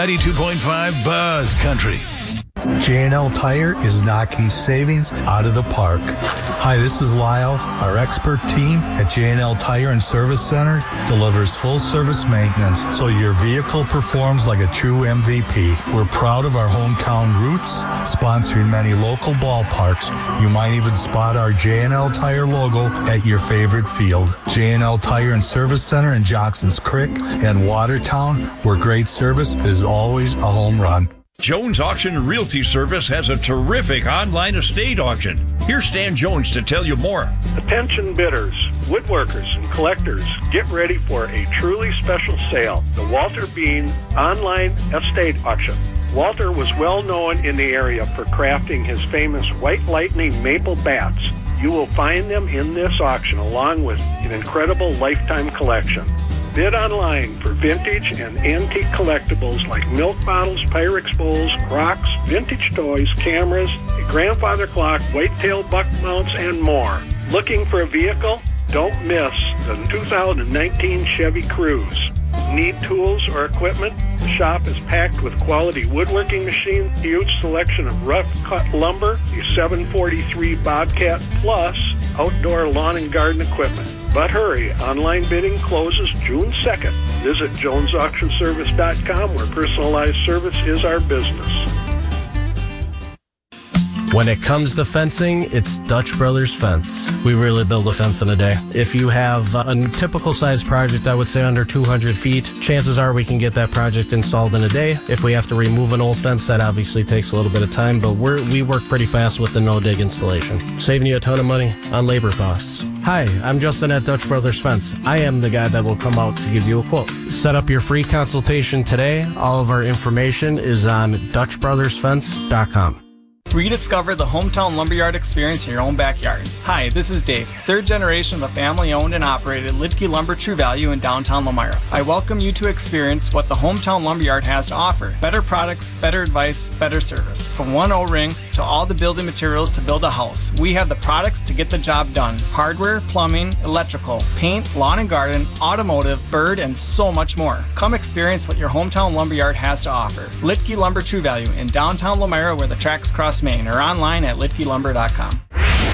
92.5 Buzz Country. J&L Tire is knocking savings out of the park. Hi, this is Lyle. Our expert team at J&L Tire and Service Center delivers full service maintenance so your vehicle performs like a true MVP. We're proud of our hometown roots, sponsoring many local ballparks. You might even spot our J&L Tire logo at your favorite field. J&L Tire and Service Center in Johnson's Creek and Watertown, where great service is always a home run. Jones Auction Realty Service has a terrific online estate auction. Here's Stan Jones to tell you more. Attention bidders, woodworkers, and collectors, get ready for a truly special sale, the Walter Bean Online Estate Auction. Walter was well known in the area for crafting his famous White Lightning maple bats. You will find them in this auction along with an incredible lifetime collection. Bid online for vintage and antique collectibles like milk bottles, Pyrex bowls, rocks, vintage toys, cameras, a grandfather clock, whitetail buck mounts, and more. Looking for a vehicle? Don't miss the 2019 Chevy Cruze. Need tools or equipment? The shop is packed with quality woodworking machines, huge selection of rough-cut lumber, the 743 Bobcat, plus outdoor lawn and garden equipment. But hurry, online bidding closes June 2nd. Visit JonesAuctionService.com, where personalized service is our business. When it comes to fencing, it's Dutch Brothers Fence. We really build a fence in a day. If you have a typical size project, I would say under 200 feet, chances are we can get that project installed in a day. If we have to remove an old fence, that obviously takes a little bit of time, but we work pretty fast with the no-dig installation, saving you a ton of money on labor costs. Hi, I'm Justin at Dutch Brothers Fence. I am the guy that will come out to give you a quote. Set up your free consultation today. All of our information is on DutchBrothersFence.com. Rediscover the hometown lumberyard experience in your own backyard. Hi, this is Dave, third generation of a family-owned and operated Lidke Lumber True Value in downtown Lomira. I welcome you to experience what the hometown lumberyard has to offer. Better products, better advice, better service. From one O-ring to all the building materials to build a house, we have the products to get the job done. Hardware, plumbing, electrical, paint, lawn and garden, automotive, bird, and so much more. Come experience what your hometown lumberyard has to offer. Lidke Lumber True Value in downtown Lomira, where the tracks cross Main, or online at lidkelumber.com.